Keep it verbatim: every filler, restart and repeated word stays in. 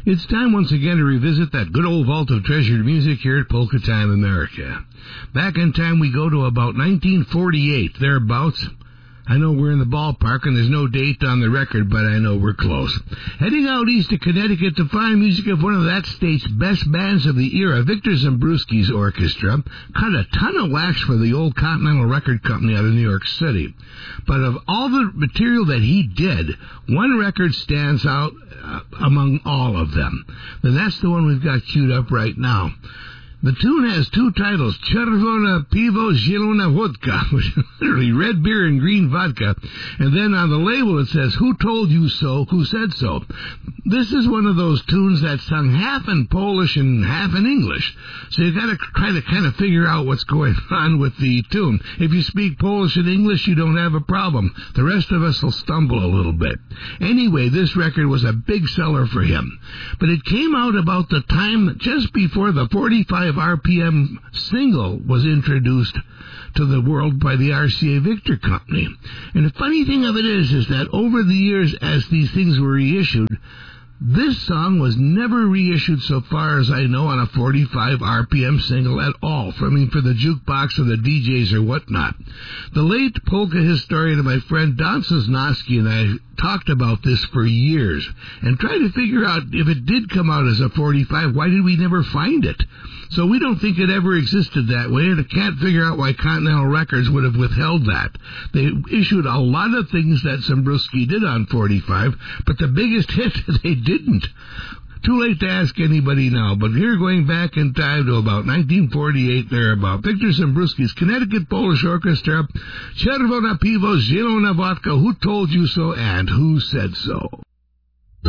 It's time once again to revisit that good old vault of treasured music here at Polka Time America. Back in time we go to about nineteen forty-eight, thereabouts. I know we're in the ballpark and there's no date on the record, but I know we're close. Heading out east to Connecticut to find music of one of that state's best bands of the era, Victor Zimbrowski's orchestra, cut a ton of wax for the old Continental Record Company out of New York City. But of all the material that he did, one record stands out uh, among all of them. And that's the one we've got queued up right now. The tune has two titles, Czerwone Piwo, Zielona Vodka, which is literally red beer and green vodka. And then on the label it says, Who Told You So, Who Said So? This is one of those tunes that's sung half in Polish and half in English. So you've got to try to kind of figure out what's going on with the tune. If you speak Polish and English, you don't have a problem. The rest of us will stumble a little bit. Anyway, this record was a big seller for him. But it came out about the time just before the forty-five R P M single was introduced to the world by the R C A Victor Company. And the funny thing of it is, is that over the years as these things were reissued, this song was never reissued, so far as I know, on a forty-five R P M single at all, for, I mean, for the jukebox or the D Js or whatnot. The late polka historian and my friend Don Sosnowski and I talked about this for years and tried to figure out if it did come out as a forty-five, why did we never find it? So we don't think it ever existed that way, and I can't figure out why Continental Records would have withheld that. They issued a lot of things that Zimbrowski did on forty-five, but the biggest hit, they didn't. Too late to ask anybody now, but here going back in time to about nineteen forty-eight, thereabout, Victor Zimbrowski's Connecticut Polish Orchestra, Czerwone Piwo, Zielona Vodka, Who Told You So, and Who Said So?